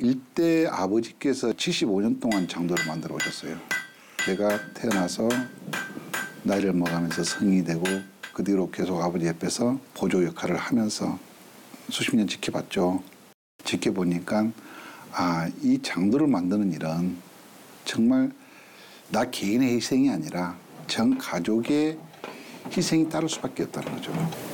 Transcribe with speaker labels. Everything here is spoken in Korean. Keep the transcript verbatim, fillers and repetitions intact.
Speaker 1: 일대 아버지께서 칠십오 년 동안 장도를 만들어 오셨어요. 제가 태어나서 나이를 먹으면서 성인이 되고 그 뒤로 계속 아버지 옆에서 보조 역할을 하면서 수십 년 지켜봤죠. 지켜보니까 아, 이 장도를 만드는 일은 정말 나 개인의 희생이 아니라 전 가족의 희생이 따를 수밖에 없다는 거죠.